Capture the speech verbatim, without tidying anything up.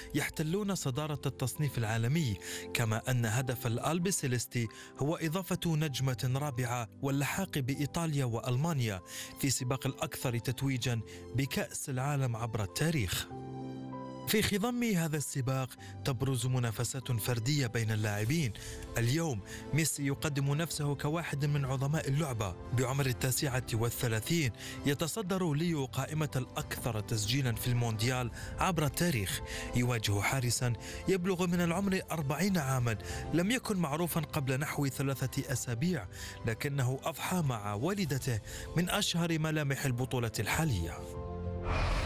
يحتلون صدارة التصنيف العالمي، كما أن هدف الألبي سيليستي هو إضافة نجمة رابعة واللحاق بإيطاليا وألمانيا في سباق الأكثر تتويجا بكأس العالم عبر التاريخ. في خضم هذا السباق تبرز منافسات فردية بين اللاعبين. اليوم ميسي يقدم نفسه كواحد من عظماء اللعبة. بعمر التاسعة والثلاثين يتصدر ليو قائمة الأكثر تسجيلا في المونديال عبر التاريخ، يواجه حارسا يبلغ من العمر أربعين عاما لم يكن معروفا قبل نحو ثلاثة أسابيع، لكنه أضحى مع والدته من أشهر ملامح البطولة الحالية.